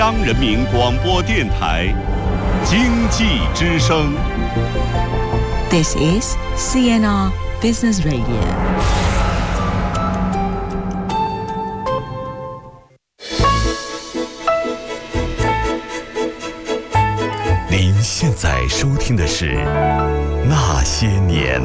央人民广播电台经济之声。 This is CNR Business Radio。 您现在收听的是《那些年》。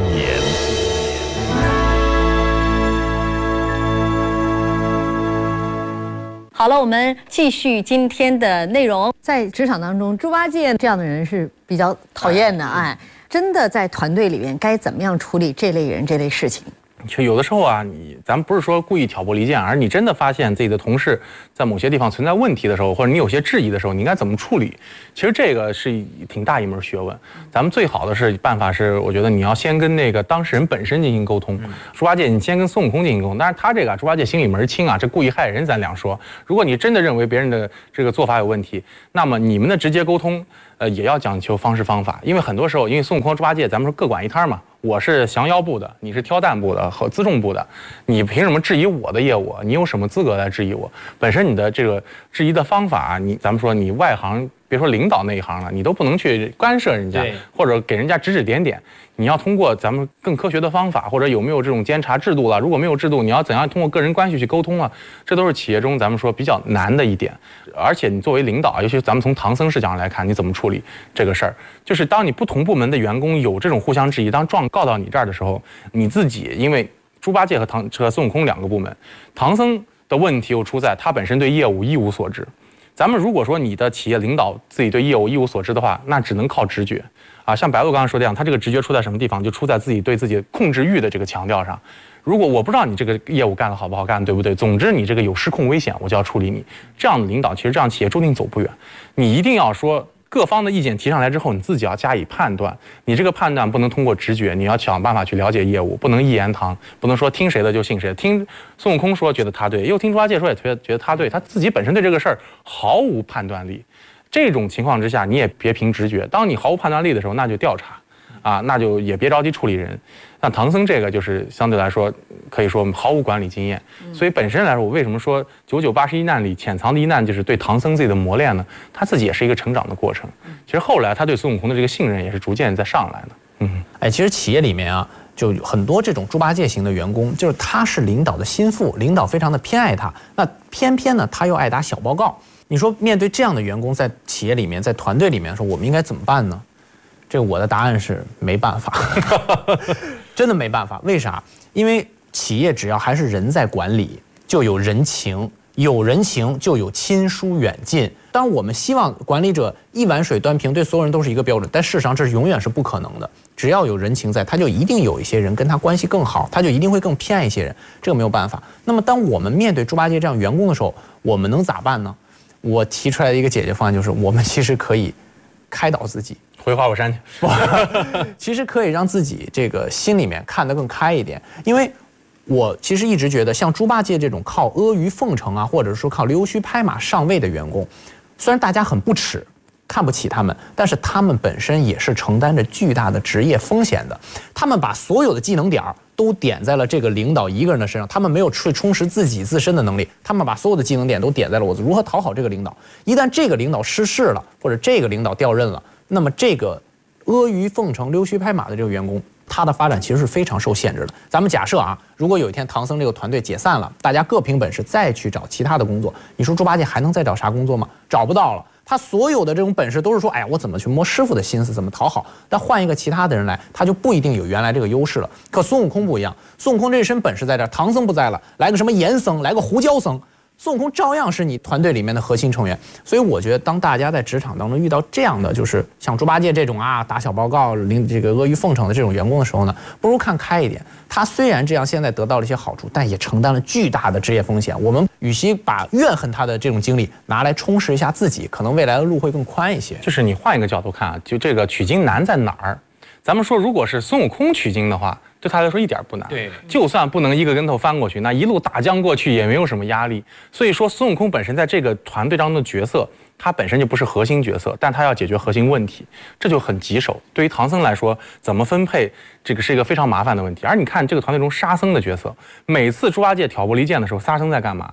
好了，我们继续今天的内容。在职场当中，猪八戒这样的人是比较讨厌的，真的在团队里面该怎么样处理这类人、这类事情？ 就有的时候啊，咱们不是说故意挑拨离间，而你真的发现自己的同事在某些地方存在问题的时候，或者你有些质疑的时候，你应该怎么处理？其实这个是挺大一门学问。咱们最好的办法是，我觉得你要先跟那个当事人本身进行沟通。猪八戒，你先跟孙悟空进行沟通，但是他这个猪八戒心里门清啊，这故意害人咱两说。如果你真的认为别人的这个做法有问题，那么你们的直接沟通，也要讲求方式方法。因为很多时候，因为孙悟空、猪八戒，咱们说各管一摊嘛。我是降妖部的，你是挑担部的和辎重部的，你凭什么质疑我的业务？你有什么资格来质疑我？本身你的这个质疑的方法，咱们说你外行，别说领导那一行了，你都不能去干涉人家，或者给人家指指点点。你要通过咱们更科学的方法，或者有没有这种监察制度了？如果没有制度，你要怎样通过个人关系去沟通啊？这都是企业中咱们说比较难的一点。而且你作为领导，尤其咱们从唐僧视角上来看，你怎么处理这个事儿？就是当你不同部门的员工有这种互相质疑，当状告到你这儿的时候，你自己因为猪八戒和孙悟空两个部门，唐僧的问题又出在他本身对业务一无所知。咱们如果说你的企业领导自己对业务一无所知的话，那只能靠直觉啊。像白鹿刚刚说的样，他这个直觉出在什么地方？就出在自己对自己控制欲的这个强调上。如果我不知道你这个业务干得好不好干，对不对？总之你这个有失控危险，我就要处理你。这样的领导，其实这样企业注定走不远。你一定要说各方的意见提上来之后，你自己要加以判断。你这个判断不能通过直觉，你要想办法去了解业务，不能一言堂，不能说听谁的就信谁的。听孙悟空说觉得他对，又听猪八戒说也觉得他对，他自己本身对这个事儿毫无判断力。这种情况之下，你也别凭直觉。当你毫无判断力的时候，那就调查。那就也别着急处理人。像唐僧这个就是相对来说可以说毫无管理经验，所以本身来说，我为什么说981难里潜藏的一难就是对唐僧自己的磨练呢？他自己也是一个成长的过程。其实后来他对孙悟空的这个信任也是逐渐在上来的。 其实企业里面啊，就很多这种猪八戒型的员工，就是他是领导的心腹，领导非常的偏爱他，那偏偏呢他又爱打小报告。你说面对这样的员工，在企业里面，在团队里面说，我们应该怎么办呢？这个我的答案是没办法，真的没办法。为啥？因为企业只要还是人在管理，就有人情，有人情就有亲疏远近。当然，我们希望管理者一碗水端平，对所有人都是一个标准，但事实上这是永远是不可能的。只要有人情在，他就一定有一些人跟他关系更好，他就一定会更偏爱一些人，这个没有办法。那么，当我们面对猪八戒这样员工的时候，我们能咋办呢？我提出来的一个解决方案就是，我们其实可以开导自己。 回花果山去， 其实可以让自己这个心里面看得更开一点，因为我其实一直觉得，像猪八戒这种靠阿谀奉承啊，或者说靠溜须拍马上位的员工，虽然大家很不耻，看不起他们，但是他们本身也是承担着巨大的职业风险的。他们把所有的技能点都点在了这个领导一个人的身上，他们没有去充实自己自身的能力，他们把所有的技能点都点在了我如何讨好这个领导。一旦这个领导失势了，或者这个领导调任了，那么这个阿谀奉承、溜须拍马的这个员工，他的发展其实是非常受限制的。咱们假设啊，如果有一天唐僧这个团队解散了，大家各凭本事再去找其他的工作，你说猪八戒还能再找啥工作吗？找不到了。他所有的这种本事都是说，哎呀，我怎么去摸师傅的心思，怎么讨好。但换一个其他的人来，他就不一定有原来这个优势了。可孙悟空不一样，孙悟空这身本事在这儿，唐僧不在了，来个什么严僧，来个胡椒僧。孙悟空照样是你团队里面的核心成员，所以我觉得，当大家在职场当中遇到这样的，就是像猪八戒这种打小报告、这个阿谀奉承的这种员工的时候呢，不如看开一点。他虽然这样现在得到了一些好处，但也承担了巨大的职业风险。我们与其把怨恨他的这种经历拿来充实一下自己，可能未来的路会更宽一些。 就是你换一个角度看啊，就这个取经难在哪儿？咱们说，如果是孙悟空取经的话，对他来说一点不难。 对， 就算不能一个跟头翻过去，那一路打江过去也没有什么压力。所以说，孙悟空本身在这个团队当中的角色，他本身就不是核心角色，但他要解决核心问题，这就很棘手。对于唐僧来说，怎么分配这个是一个非常麻烦的问题。而你看这个团队中沙僧的角色，每次猪八戒挑拨离间的时候，沙僧在干嘛？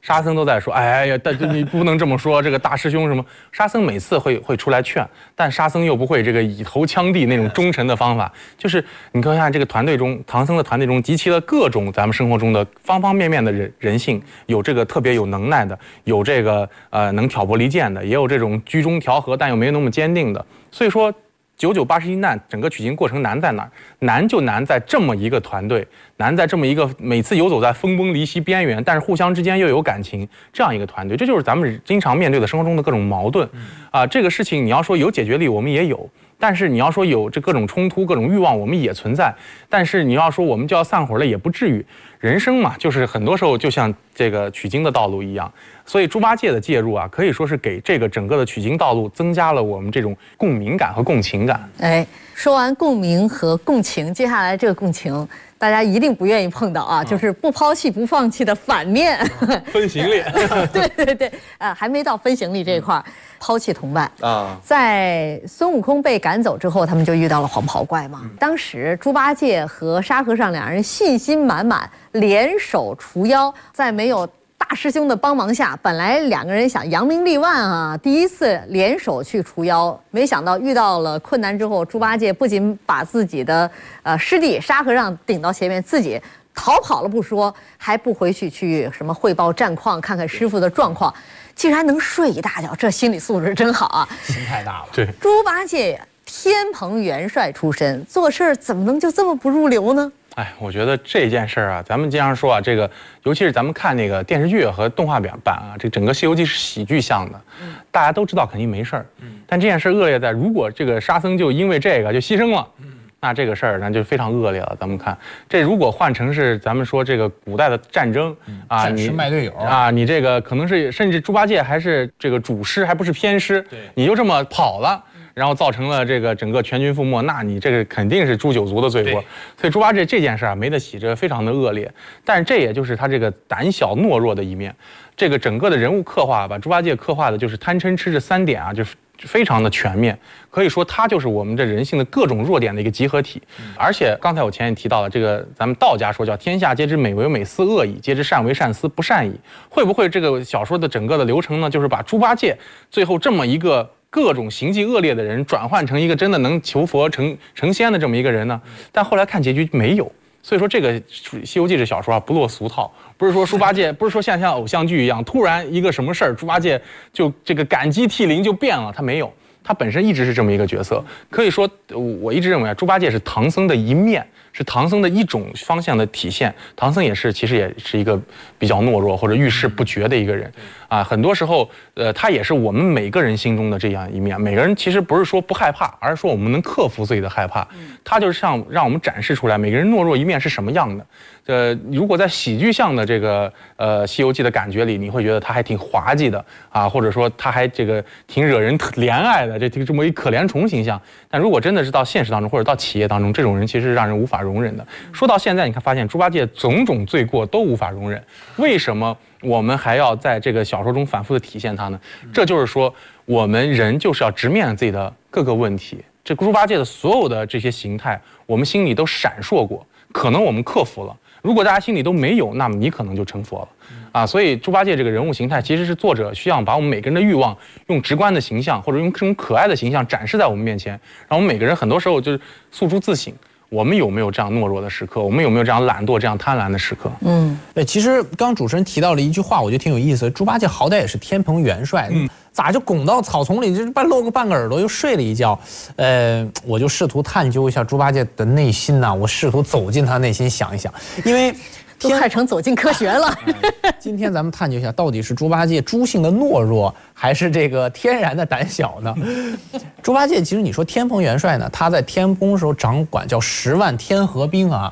沙僧都在说，哎呀，但你不能这么说，这个大师兄什么？沙僧每次会出来劝，但沙僧又不会这个以头枪地那种忠诚的方法。就是你看这个团队中，唐僧的团队中集齐了各种咱们生活中的方方面面的人性，有这个特别有能耐的，有这个能挑拨离间的，也有这种居中调和但又没有那么坚定的。所以说，9981难，整个取经过程难在哪儿？难就难在这么一个团队，难在这么一个每次游走在分崩离析边缘，但是互相之间又有感情这样一个团队，这就是咱们经常面对的生活中的各种矛盾。这个事情你要说有解决力，我们也有。但是你要说有这各种冲突、各种欲望，我们也存在。但是你要说我们就要散伙了，也不至于。人生嘛，就是很多时候就像这个取经的道路一样。所以猪八戒的介入啊，可以说是给这个整个的取经道路增加了我们这种共鸣感和共情感。 哎，说完共鸣和共情，接下来这个共情，大家一定不愿意碰到啊，就是不抛弃不放弃的反面， 分行李。 对，还没到分行李这一块，抛弃同伴啊。在孙悟空被赶走之后，他们就遇到了黄袍怪嘛。当时猪八戒和沙和尚两人信心满满，联手除妖，在没有大师兄的帮忙下，本来两个人想扬名立万啊，第一次联手去除妖，没想到遇到了困难之后，猪八戒不仅把自己的师弟沙和尚顶到前面，自己逃跑了不说，还不回去什么汇报战况，看看师傅的状况，竟然能睡一大觉，这心理素质真好啊！ 心太大了。 对， 猪八戒天蓬元帅出身，做事儿怎么能就这么不入流呢？ 哎，我觉得这件事儿啊，咱们经常说啊，这个尤其是咱们看那个电视剧和动画版啊，这整个《西游记》是喜剧向的，大家都知道肯定没事儿。但这件事恶劣在，如果这个沙僧就因为这个就牺牲了，那这个事儿那就非常恶劣了。咱们看，这如果换成是咱们说这个古代的战争啊， 你卖队友啊，你这个可能是甚至猪八戒还是这个主师，还不是偏师，你就这么跑了。然后造成了这个整个全军覆没，那你这个肯定是诛九族的罪过。所以猪八戒这件事啊，没得洗，这非常的恶劣。但是这也就是他这个胆小懦弱的一面。这个整个的人物刻画把猪八戒刻画的就是贪嗔痴这3点啊，就是非常的全面。可以说他就是我们这人性的各种弱点的一个集合体。而且刚才我前也提到了，这个咱们道家说叫天下皆知美为美斯恶矣，皆知善为善思不善矣。会不会这个小说的整个的流程呢，就是把猪八戒最后这么一个各种行迹恶劣的人转换成一个真的能求佛成仙的这么一个人呢？但后来看结局没有，所以说这个《西游记》这小说啊不落俗套，不是说猪八戒，不是说像偶像剧一样，突然一个什么事儿，猪八戒就这个感激涕零就变了，他没有，他本身一直是这么一个角色。可以说，我一直认为啊，猪八戒是唐僧的一面，是唐僧的一种方向的体现。唐僧其实也是一个比较懦弱或者遇事不决的一个人。啊，很多时候，他也是我们每个人心中的这样一面。每个人其实不是说不害怕，而是说我们能克服自己的害怕。他就是让我们展示出来每个人懦弱一面是什么样的。如果在喜剧向的这个《西游记》的感觉里，你会觉得他还挺滑稽的啊，或者说他还这个挺惹人怜爱的，这么一可怜虫形象。但如果真的是到现实当中或者到企业当中，这种人其实是让人无法容忍的。说到现在，你看发现猪八戒种种罪过都无法容忍，为什么我们还要在这个小说中反复的体现它呢？这就是说，我们人就是要直面自己的各个问题。这猪八戒的所有的这些形态，我们心里都闪烁过，可能我们克服了。如果大家心里都没有，那么你可能就成佛了啊！所以猪八戒这个人物形态，其实是作者需要把我们每个人的欲望，用直观的形象或者用这种可爱的形象展示在我们面前，让我们每个人很多时候就是诉诸自省。我们有没有这样懦弱的时刻？我们有没有这样懒惰、这样贪婪的时刻？ 对，其实刚主持人提到了一句话，我觉得挺有意思的。猪八戒好歹也是天蓬元帅，咋就拱到草丛里，就露个半个耳朵又睡了一觉？我就试图探究一下猪八戒的内心呐，我试图走进他内心想一想，因为都快成走进科学了。 今天咱们探究一下，到底是猪八戒猪性的懦弱，还是这个天然的胆小呢？猪八戒其实你说天蓬元帅呢，他在天宫时候掌管叫10万天河兵啊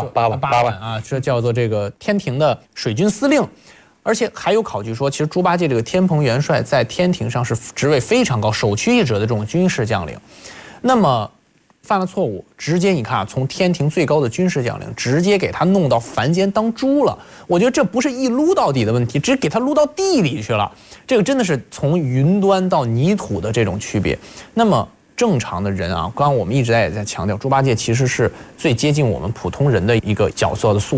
，8万啊，这叫做这个天庭的水军司令。而且还有考据说，其实猪八戒这个天蓬元帅在天庭上是职位非常高、首屈一指的这种军事将领。那么犯了错误，直接你看啊，从天庭最高的军事将领，直接给他弄到凡间当猪了。我觉得这不是一撸到底的问题，只给他撸到地里去了。这个真的是从云端到泥土的这种区别。那么正常的人啊，刚刚我们一直也在强调，猪八戒其实是最接近我们普通人的一个角色的塑造。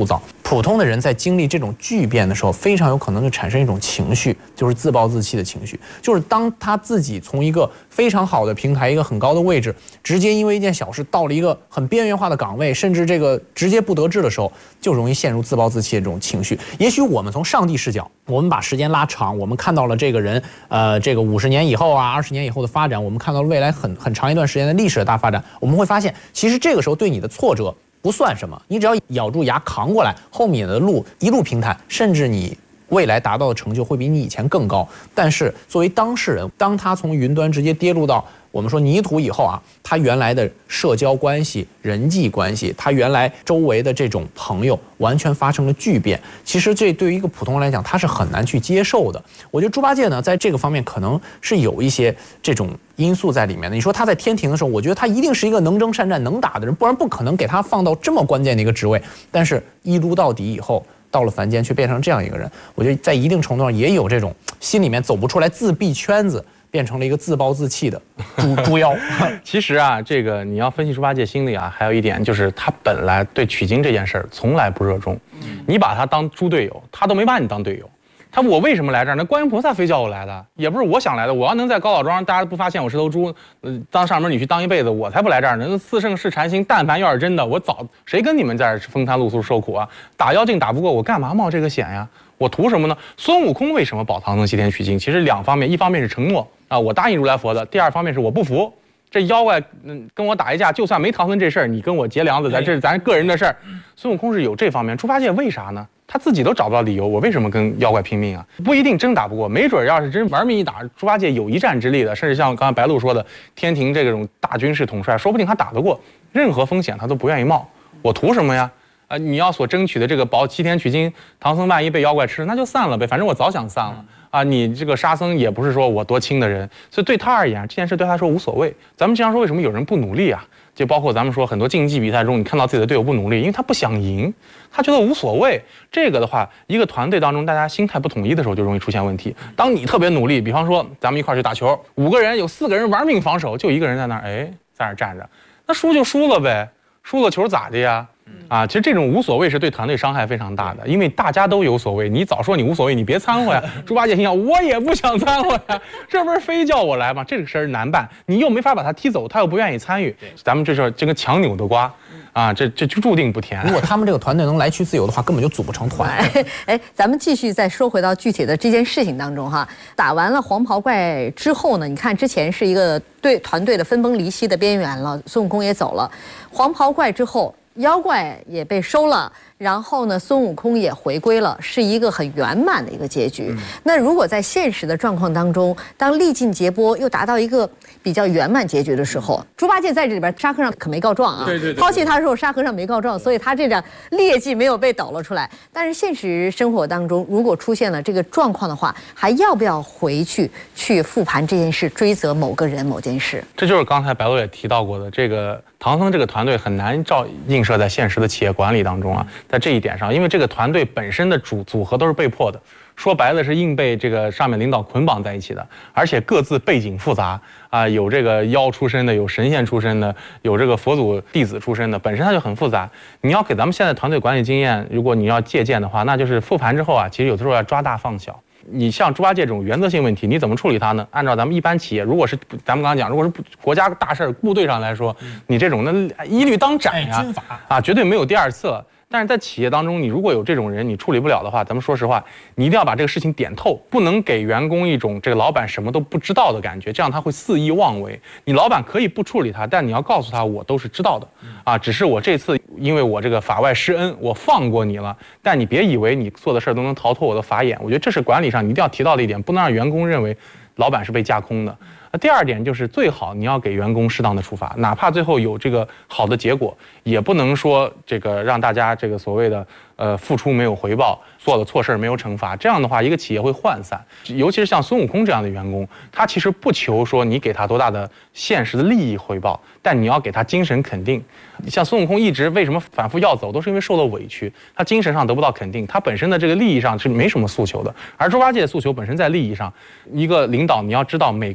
普通的人在经历这种巨变的时候，非常有可能就产生一种情绪，就是自暴自弃的情绪。就是当他自己从一个非常好的平台、一个很高的位置，直接因为一件小事到了一个很边缘化的岗位，甚至这个直接不得志的时候，就容易陷入自暴自弃的这种情绪。也许我们从上帝视角，我们把时间拉长，我们看到了这个人，这个50年以后啊，20年以后的发展，我们看到了未来很长一段时间的历史的大发展，我们会发现，其实这个时候对你的挫折不算什么，你只要咬住牙扛过来，后面的路一路平坦，甚至你未来达到的成就会比你以前更高。但是作为当事人，当他从云端直接跌入到我们说泥土以后啊，他原来的社交关系、人际关系，他原来周围的这种朋友完全发生了巨变。其实这对于一个普通人来讲，他是很难去接受的。我觉得猪八戒呢，在这个方面可能是有一些这种因素在里面的。你说他在天庭的时候，我觉得他一定是一个能征善战、能打的人，不然不可能给他放到这么关键的一个职位。但是一撸到底以后，到了凡间却变成这样一个人，我觉得在一定程度上也有这种心里面走不出来、自闭圈子，变成了一个自暴自弃的猪妖。 其实啊，这个你要分析猪八戒心里啊，还有一点就是他本来对取经这件事儿从来不热衷。你把他当猪队友，他都没把你当队友。我为什么来这儿？那观音菩萨非叫我来的，也不是我想来的。我要能在高老庄大家不发现我是头猪，当上门女婿当一辈子，我才不来这儿呢。那四圣试禅心，但凡要是真的，我早谁跟你们在这风餐露宿受苦啊？打妖精打不过我，干嘛冒这个险呀？我图什么呢？孙悟空为什么保唐僧西天取经？其实两方面，一方面是承诺啊，我答应如来佛的；第二方面是我不服。这妖怪跟我打一架，就算没唐僧这事儿，你跟我结梁子，这是咱个人的事儿。孙悟空是有这方面，猪八戒为啥呢？他自己都找不到理由，我为什么跟妖怪拼命啊？不一定真打不过，没准要是真玩命一打，猪八戒有一战之力的，甚至像刚才白鹿说的，天庭这种大军事统帅，说不定他打得过，任何风险他都不愿意冒。我图什么呀？你要所争取的这个保西天取经，唐僧万一被妖怪吃，那就散了呗，反正我早想散了啊！你这个沙僧也不是说我多轻的人，所以对他而言，这件事对他来说无所谓。咱们经常说为什么有人不努力啊？就包括咱们说很多竞技比赛中，你看到自己的队友不努力，因为他不想赢，他觉得无所谓。这个的话，一个团队当中大家心态不统一的时候，就容易出现问题。当你特别努力，比方说咱们一块去打球，5个人有4个人玩命防守，就1个人在那儿，在那儿站着，那输就输了呗，输了球咋的呀？其实这种无所谓是对团队伤害非常大的，因为大家都有所谓，你早说你无所谓，你别掺和呀。猪八戒心想，我也不想掺和呀，这不是非叫我来吗？这个事儿难办，你又没法把他踢走，他又不愿意参与，咱们这事儿就跟强扭的瓜。这就注定不甜。 如果他们这个团队能来去自由的话，根本就组不成团。 咱们继续再说回到具体的这件事情当中哈。打完了黄袍怪之后呢，你看之前是一个团队的分崩离析的边缘了，孙悟空也走了，黄袍怪之后，妖怪也被收了。然后呢，孙悟空也回归了，是一个很圆满的一个结局。那如果在现实的状况当中，当历尽劫波又达到一个比较圆满结局的时候，猪八戒在这里边沙和尚可没告状啊，对，抛弃他的时候沙和尚没告状，所以他这点劣迹没有被抖了出来。但是现实生活当中，如果出现了这个状况的话，还要不要回去复盘这件事，追责某个人某件事？ 这就是刚才白鹿也提到过的，这个唐僧这个团队很难映射在现实的企业管理当中啊。在这一点上，因为这个团队本身的组合都是被迫的，说白了是硬被这个上面领导捆绑在一起的，而且各自背景复杂啊，有这个妖出身的，有神仙出身的，有这个佛祖弟子出身的，本身它就很复杂。你要给咱们现在团队管理经验，如果你要借鉴的话，那就是复盘之后啊，其实有的时候要抓大放小。你像猪八戒这种原则性问题，你怎么处理它呢？按照咱们一般企业，如果是咱们刚刚讲，如果是国家大事部队上来说，你这种那一律当斩呀，绝对没有第二次了。但是在企业当中，你如果有这种人，你处理不了的话，咱们说实话，你一定要把这个事情点透，不能给员工一种这个老板什么都不知道的感觉，这样他会肆意妄为。你老板可以不处理他，但你要告诉他，我都是知道的，只是我这次因为我这个法外施恩，我放过你了，但你别以为你做的事都能逃脱我的法眼。我觉得这是管理上你一定要提到的一点，不能让员工认为老板是被架空的。第二点就是最好你要给员工适当的处罚，哪怕最后有这个好的结果，也不能说这个让大家这个所谓的付出没有回报，做了错事没有惩罚，这样的话一个企业会涣散。尤其是像孙悟空这样的员工，他其实不求说你给他多大的现实的利益回报，但你要给他精神肯定。像孙悟空一直为什么反复要走，都是因为受了委屈，他精神上得不到肯定，他本身的这个利益上是没什么诉求的。而猪八戒的诉求本身在利益上，一个领导你要知道每个人的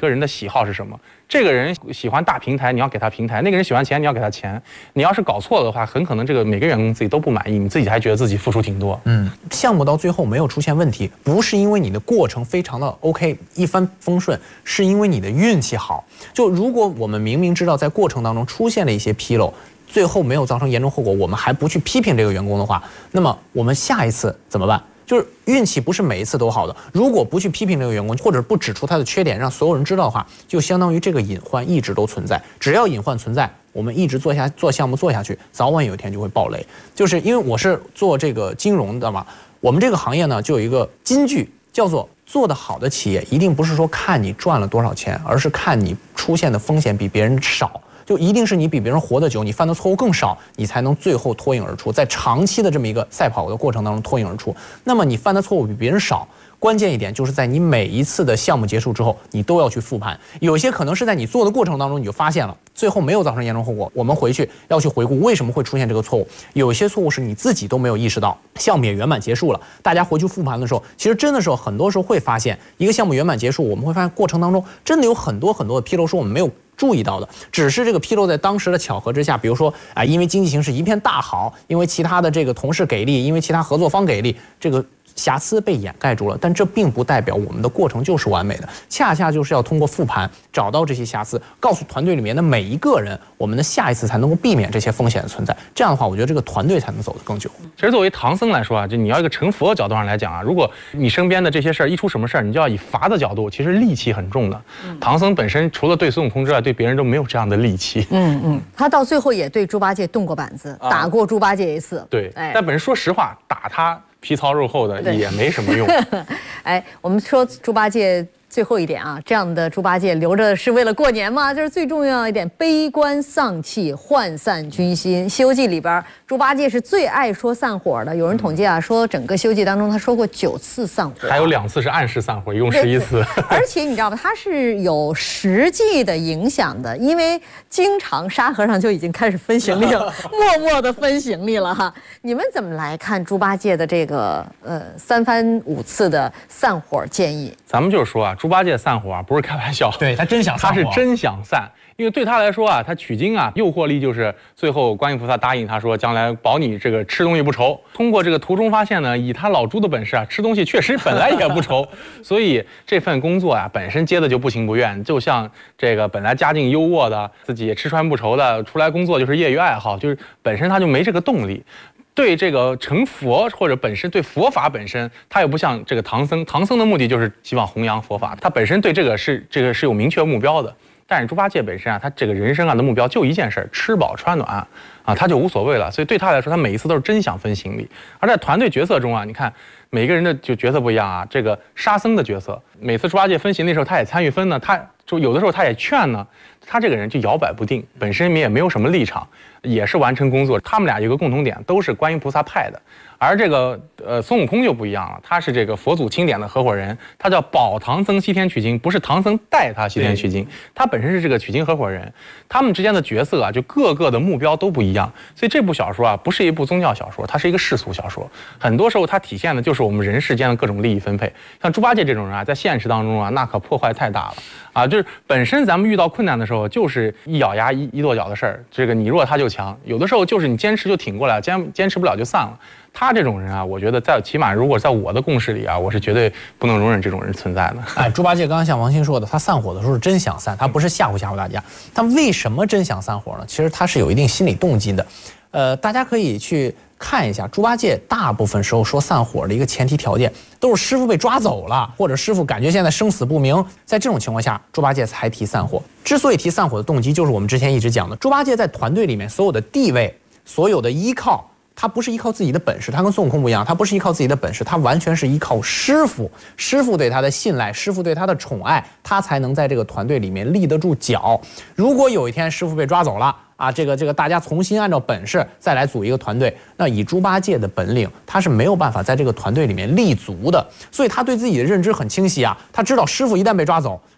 喜好是什么。这个人喜欢大平台，你要给他平台；那个人喜欢钱，你要给他钱。你要是搞错了的话，很可能这个每个员工自己都不满意，你自己还觉得自己付出挺多。 项目到最后没有出现问题，不是因为你的过程非常的 OK 一帆风顺，是因为你的运气好。就如果我们明明知道在过程当中出现了一些纰漏，最后没有造成严重后果，我们还不去批评这个员工的话，那么我们下一次怎么办？就是运气不是每一次都好的，如果不去批评这个员工，或者不指出他的缺点，让所有人知道的话，就相当于这个隐患一直都存在。只要隐患存在，我们一直做项目做下去，早晚有一天就会爆雷。就是因为我是做这个金融的嘛，我们这个行业呢就有一个金句，叫做做得好的企业一定不是说看你赚了多少钱，而是看你出现的风险比别人少。就一定是你比别人活得久，你犯的错误更少，你才能最后脱颖而出，在长期的这么一个赛跑的过程当中脱颖而出。那么你犯的错误比别人少，关键一点就是在你每一次的项目结束之后，你都要去复盘。有些可能是在你做的过程当中你就发现了，最后没有造成严重后果，我们回去要去回顾为什么会出现这个错误。有些错误是你自己都没有意识到，项目也圆满结束了，大家回去复盘的时候，其实真的是很多时候会发现，一个项目圆满结束，我们会发现过程当中真的有很多的纰漏是我们没有注意到的，只是这个纰漏在当时的巧合之下，比如说因为经济形势一片大好，因为其他的这个同事给力，因为其他合作方给力，这个瑕疵被掩盖住了，但这并不代表我们的过程就是完美的，恰恰就是要通过复盘找到这些瑕疵，告诉团队里面的每一个人，我们的下一次才能够避免这些风险的存在。这样的话，我觉得这个团队才能走得更久。 其实作为唐僧来说啊，就你要一个成佛的角度上来讲啊，如果你身边的这些事儿一出什么事儿，你就要以罚的角度，其实戾气很重的。唐僧本身除了对孙悟空之外，对别人都没有这样的戾气。 他到最后也对猪八戒动过板子，打过猪八戒一次。 对，但本身说实话，打他皮糙肉厚的也没什么用。 我们说猪八戒最后一点啊，这样的猪八戒留着是为了过年吗？这是最重要一点，悲观丧气，涣散军心。《西游记》里边，猪八戒是最爱说散伙的。有人统计啊，说整个《西游记》当中，他说过9次散伙， 还有2次是暗示散伙，一共11次。 而且你知道吗？他是有实际的影响的，因为经常沙和尚就已经开始分行李了，默默的分行李了哈。你们怎么来看猪八戒的这个3番5次的散伙建议？ 咱们就是说啊，猪八戒散伙啊，不是开玩笑， 对他真想散伙， 他是真想散。因为对他来说啊，他取经啊，诱惑力就是最后观音菩萨答应他说，将来保你这个吃东西不愁。通过这个途中发现呢，以他老猪的本事啊，吃东西确实本来也不愁，所以这份工作啊，本身接的就不情不愿。就像这个本来家境优渥的，自己也吃穿不愁的，出来工作就是业余爱好，就是本身他就没这个动力。对这个成佛或者本身对佛法本身，他又不像这个唐僧，唐僧的目的就是希望弘扬佛法，他本身对这个是有明确目标的。但是猪八戒本身啊，他这个人生啊的目标就一件事，吃饱穿暖啊，他就无所谓了。所以对他来说，他每一次都是真想分行李。而在团队角色中啊，你看每个人的就角色不一样啊。这个沙僧的角色，每次猪八戒分行李的时候，他也参与分呢，他就有的时候他也劝呢。他这个人就摇摆不定，本身也没有什么立场，也是完成工作。他们俩有个共同点，都是观音菩萨派的。而这个孙悟空就不一样了，他是这个佛祖钦点的合伙人，他叫保唐僧西天取经，不是唐僧带他西天取经，他本身是这个取经合伙人。他们之间的角色啊，就各个的目标都不一样。所以这部小说啊，不是一部宗教小说，它是一个世俗小说。很多时候它体现的就是我们人世间的各种利益分配。像猪八戒这种人啊，在现实当中啊，那可破坏太大了啊！就是本身咱们遇到困难的时候，就是一咬牙一跺脚的事儿。这个你弱他就强，有的时候就是你坚持就挺过来，坚持不了就散了。他这种人啊，我觉得起码如果在我的共识里啊，我是绝对不能容忍这种人存在的。 猪八戒刚刚像王鑫说的，他散伙的时候是真想散，他不是吓唬大家。他为什么真想散伙呢？其实他是有一定心理动机的。大家可以去看一下，猪八戒大部分时候说散伙的一个前提条件，都是师傅被抓走了，或者师傅感觉现在生死不明，在这种情况下，猪八戒才提散伙。之所以提散伙的动机，就是我们之前一直讲的，猪八戒在团队里面所有的地位、所有的依靠。他不是依靠自己的本事，他跟孙悟空不一样，他不是依靠自己的本事，他完全是依靠师傅对他的信赖，师傅对他的宠爱，他才能在这个团队里面立得住脚。如果有一天师傅被抓走了啊，这个大家重新按照本事再来组一个团队，那以猪八戒的本领，他是没有办法在这个团队里面立足的。所以他对自己的认知很清晰啊，他知道师傅一旦被抓走，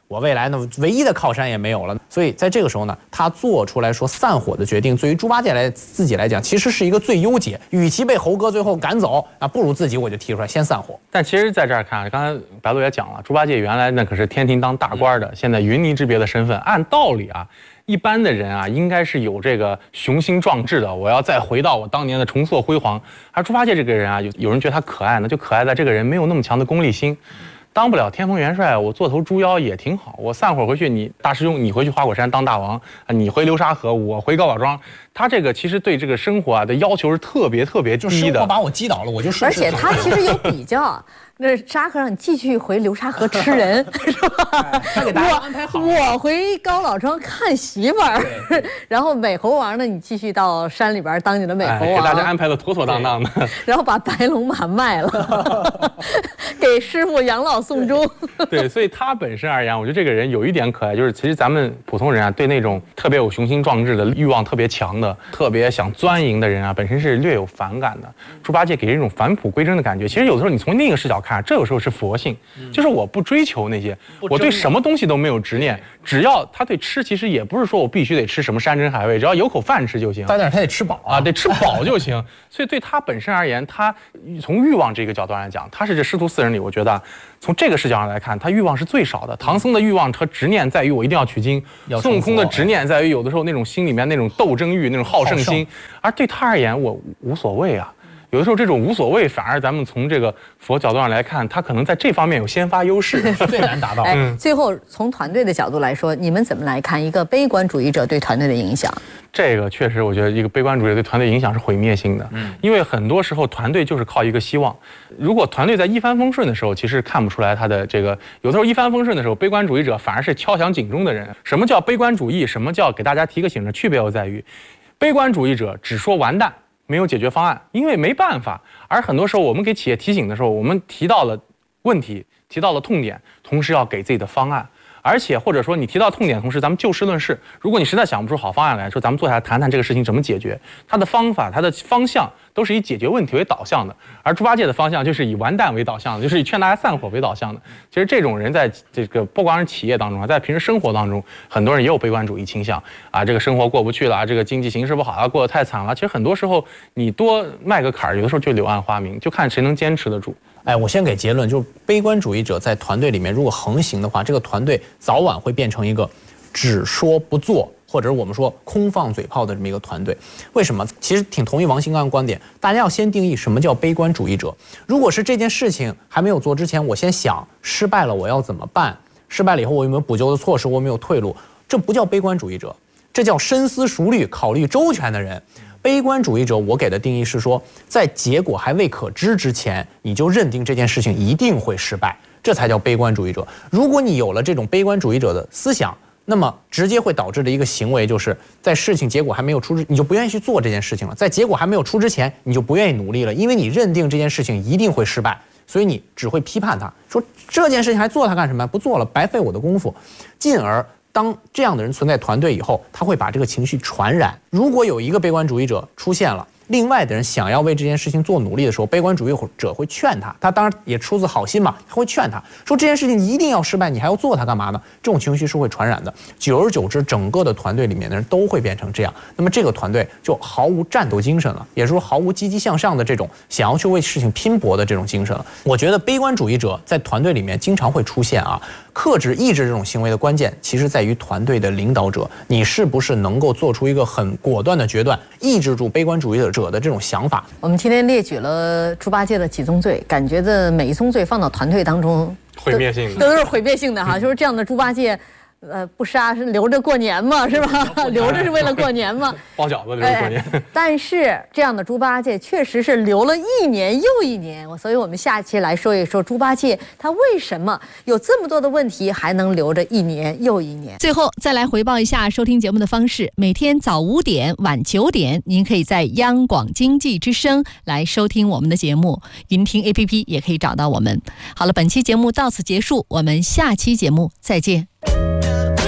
我未来呢唯一的靠山也没有了。所以在这个时候呢，他做出来说散伙的决定，对于猪八戒自己来讲，其实是一个最优解。与其被猴哥最后赶走啊，不如自己我就提出来先散伙。 但其实在这儿看，刚才白鹿也讲了，猪八戒原来那可是天庭当大官的，现在云泥之别的身份，按道理啊，一般的人啊，应该是有这个雄心壮志的，我要再回到我当年的重塑辉煌。而猪八戒这个人啊，有人觉得他可爱呢，就可爱在这个人没有那么强的功利心。当不了天蓬元帅，我做头猪妖也挺好。我散伙回去，你大师兄你回去花果山当大王，你回流沙河，我回高老庄。他这个其实对这个生活啊的要求是特别低的。 就生活把我击倒了，我就顺势。 而且他其实有比较，那沙和尚你继续回流沙河吃人，是吧？ 他给大家安排好。 我回高老庄看媳妇儿，然后美猴王呢，你继续到山里边当你的美猴王， 给大家安排的妥妥当当的。 然后把白龙马卖了，给师傅养老送终。 对，所以他本身而言，我觉得这个人有一点可爱，就是其实咱们普通人啊，对那种特别有雄心壮志的欲望特别强的、特别想钻营的人啊，本身是略有反感的。猪八戒给人一种返璞归真的感觉。其实有的时候你从另一个视角看，这有时候是佛性，就是我不追求那些，我对什么东西都没有执念，只要他对吃，其实也不是说我必须得吃什么山珍海味，只要有口饭吃就行。 但是他得吃饱啊， 得吃饱就行。所以对他本身而言，他从欲望这个角度来讲，他是这师徒四人里，我觉得从这个视角上来看，他欲望是最少的。唐僧的欲望和执念在于我一定要取经，孙悟空的执念在于有的时候那种心里面那种斗争欲、那种好胜心，而对他而言，我无所谓啊。有的时候这种无所谓，反而咱们从这个佛角度上来看，他可能在这方面有先发优势， 最难达到。 最后从团队的角度来说，你们怎么来看一个悲观主义者对团队的影响？ 这个确实，我觉得一个悲观主义对团队影响是毁灭性的。因为很多时候团队就是靠一个希望。如果团队在一帆风顺的时候，其实看不出来他的这个。有的时候一帆风顺的时候，悲观主义者反而是敲响警钟的人。什么叫悲观主义？什么叫给大家提个醒的区别又在于，悲观主义者只说完蛋，没有解决方案，因为没办法。而很多时候我们给企业提醒的时候，我们提到了问题，提到了痛点，同时要给自己的方案。而且或者说你提到痛点，同时咱们就事论事。如果你实在想不出好方案来说，咱们坐下来谈谈这个事情怎么解决。它的方法、它的方向都是以解决问题为导向的，而猪八戒的方向就是以完蛋为导向的，就是以劝大家散伙为导向的。其实这种人在这个不光是企业当中啊，在平时生活当中，很多人也有悲观主义倾向啊，这个生活过不去了，这个经济形势不好啊，过得太惨了。其实很多时候你多迈个坎儿，有的时候就柳暗花明，就看谁能坚持得住。 我先给结论，就是悲观主义者在团队里面如果横行的话，这个团队早晚会变成一个只说不做，或者我们说空放嘴炮的这么一个团队。为什么？其实挺同意王新刚的观点，大家要先定义什么叫悲观主义者。如果是这件事情还没有做之前，我先想失败了我要怎么办，失败了以后我有没有补救的措施，我有没有退路，这不叫悲观主义者，这叫深思熟虑、考虑周全的人。悲观主义者，我给的定义是说，在结果还未可知之前，你就认定这件事情一定会失败，这才叫悲观主义者。如果你有了这种悲观主义者的思想，那么直接会导致的一个行为，就是在事情结果还没有出之，你就不愿意去做这件事情了；在结果还没有出之前，你就不愿意努力了，因为你认定这件事情一定会失败，所以你只会批判它，说这件事情还做它干什么？不做了，白费我的功夫，进而。当这样的人存在团队以后，他会把这个情绪传染。如果有一个悲观主义者出现了，另外的人想要为这件事情做努力的时候，悲观主义者会劝他，他当然也出自好心嘛，他会劝他说这件事情一定要失败，你还要做它干嘛呢？这种情绪是会传染的，久而久之，整个的团队里面的人都会变成这样，那么这个团队就毫无战斗精神了，也就是说毫无积极向上的这种想要去为事情拼搏的这种精神了。我觉得悲观主义者在团队里面经常会出现啊。克制、抑制这种行为的关键，其实在于团队的领导者，你是不是能够做出一个很果断的决断，抑制住悲观主义者的这种想法。 我们今天列举了猪八戒的几宗罪，感觉的每一宗罪放到团队当中， 毁灭性的， 都是毁灭性的哈。就是这样的猪八戒。不杀是留着过年嘛，是吧？留着是为了过年嘛， 包饺子留着过年。 但是这样的猪八戒确实是留了一年又一年，所以我们下期来说一说猪八戒他为什么有这么多的问题还能留着一年又一年。 最后再来回报一下收听节目的方式：每天早5点、晚9点，您可以在央广经济之声来收听我们的节目，云听 APP 也可以找到我们。好了，本期节目到此结束，我们下期节目再见。